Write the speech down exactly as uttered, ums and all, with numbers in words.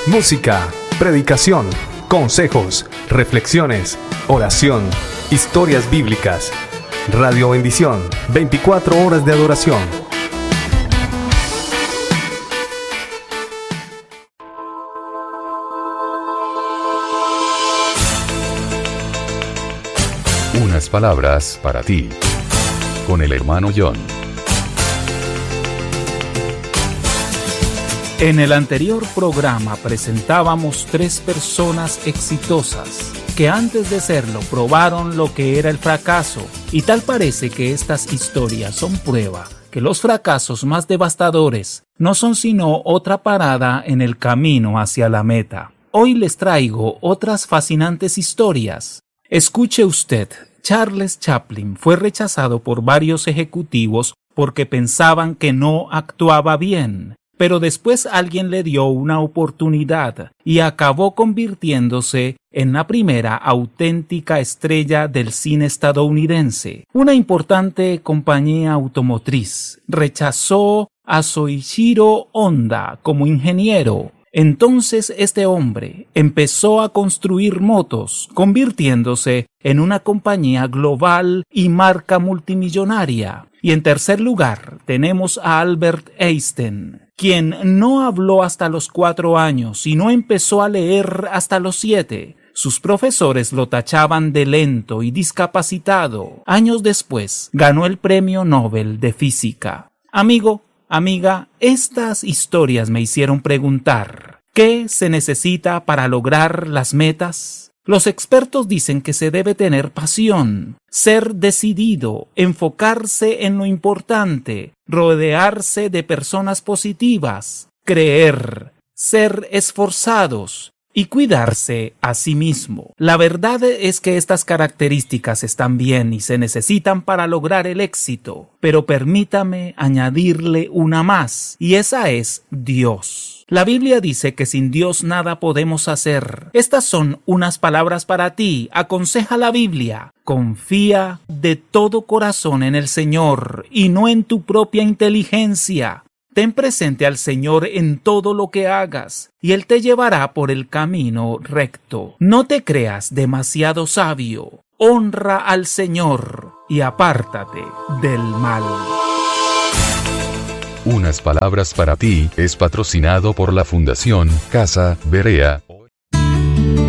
música, predicación, consejos, reflexiones, oración, historias bíblicas. Radio Bendición, veinticuatro horas de adoración. Unas palabras para ti, con el hermano John. En el anterior programa presentábamos tres personas exitosas que antes de serlo probaron lo que era el fracaso, y tal parece que estas historias son prueba que los fracasos más devastadores no son sino otra parada en el camino hacia la meta. Hoy les traigo otras fascinantes historias. Escuche usted, Charles Chaplin fue rechazado por varios ejecutivos porque pensaban que no actuaba bien. Pero después alguien le dio una oportunidad y acabó convirtiéndose en la primera auténtica estrella del cine estadounidense. Una importante compañía automotriz rechazó a Soichiro Honda como ingeniero. Entonces este hombre empezó a construir motos, convirtiéndose en una compañía global y marca multimillonaria. Y en tercer lugar tenemos a Albert Einstein, quien no habló hasta los cuatro años y no empezó a leer hasta los siete. Sus profesores lo tachaban de lento y discapacitado. Años después ganó el Premio Nobel de Física. Amigo, amiga, estas historias me hicieron preguntar, ¿qué se necesita para lograr las metas? Los expertos dicen que se debe tener pasión, ser decidido, enfocarse en lo importante, rodearse de personas positivas, creer, ser esforzados y cuidarse a sí mismo. La verdad es que estas características están bien y se necesitan para lograr el éxito, pero permítame añadirle una más, y esa es Dios. La Biblia dice que sin Dios nada podemos hacer. Estas son unas palabras para ti. Aconseja la Biblia. Confía de todo corazón en el Señor y no en tu propia inteligencia. Ten presente al Señor en todo lo que hagas, y Él te llevará por el camino recto. No te creas demasiado sabio. Honra al Señor y apártate del mal. Unas palabras para ti es patrocinado por la Fundación Casa Berea